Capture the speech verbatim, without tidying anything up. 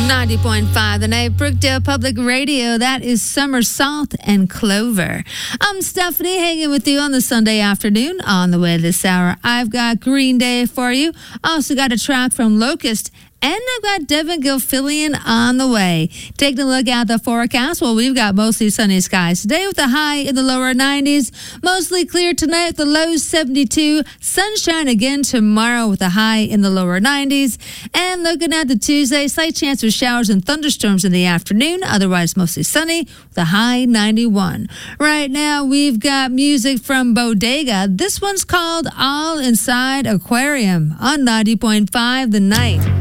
ninety point five, the night, Brookdale Public Radio. That is Summer Salt and Clover. I'm Stephanie, hanging with you on the Sunday afternoon. On the way this hour, I've got Green Day for you. Also got a track from Locust. And I've got Devin Gilfillian on the way. Taking a look at the forecast. Well, we've got mostly sunny skies today with a high in the lower nineties. Mostly clear tonight with the low seventy-two. Sunshine again tomorrow with a high in the lower nineties. And looking at the Tuesday, slight chance of showers and thunderstorms in the afternoon. Otherwise, mostly sunny with a high ninety-one. Right now, we've got music from Bodega. This one's called All Inside Aquarium on ninety point five The Night.